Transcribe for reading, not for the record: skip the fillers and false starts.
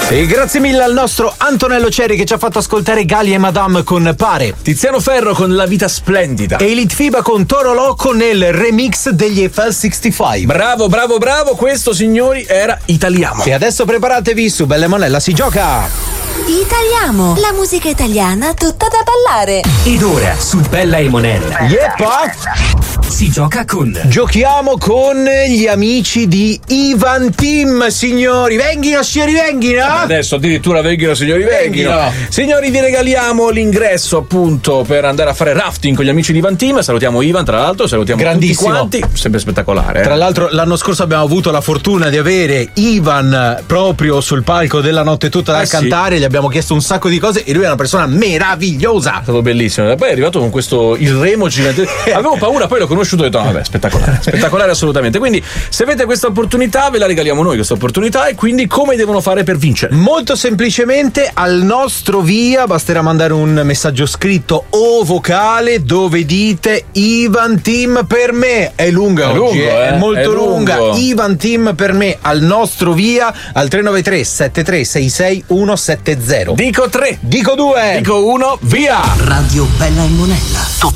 E grazie mille al nostro Antonello Cerri che ci ha fatto ascoltare Gali e Madame con Pare, Tiziano Ferro con La vita splendida e Elite Fiba con Toro Loco nel remix degli Eiffel 65. Bravo, questo signori era Italiamo. E adesso preparatevi, su Bella e Monella si gioca! Italiamo, la musica italiana tutta da ballare. Ed ora su Bella e Monella Yeppa! si gioca con Giochiamo con gli amici di Ivan Team, signori. Venghino, signori, venghino! Adesso addirittura venghino, signori, venghino. Venghino. Signori, vi regaliamo l'ingresso appunto per andare a fare rafting con gli amici di Ivan Team. Salutiamo Ivan, tra l'altro, salutiamo Grandissimo. tutti quanti. Sempre spettacolare. Tra l'altro l'anno scorso abbiamo avuto la fortuna di avere Ivan proprio sul palco della Notte Tutta da sì. cantare, gli abbiamo chiesto un sacco di cose e lui è una persona meravigliosa. È stato bellissimo. Poi è arrivato con questo il remo gigante. Avevo paura, poi l'ho conosciuto e ho detto: no, vabbè, spettacolare, spettacolare assolutamente. Quindi, se avete questa opportunità, ve la regaliamo noi questa opportunità. E quindi come devono fare per vincere? Molto semplicemente al nostro via basterà mandare un messaggio scritto o vocale dove dite Ivan Team per me. È lunga È oggi, lungo, è molto è lunga. lungo. Ivan Team per me al nostro via al 393 7366 170. Dico 3, Dico 2. dico 1, via! Radio Bella e Monella.